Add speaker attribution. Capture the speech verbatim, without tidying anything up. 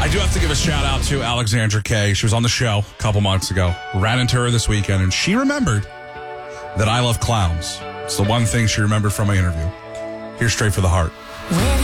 Speaker 1: I do have to give a shout out to Alexandra Kay. She was on the show a couple months ago. Ran into her this weekend, and she remembered that I love clowns. It's the one thing she remembered from my interview. Here's Straight for the Heart.
Speaker 2: When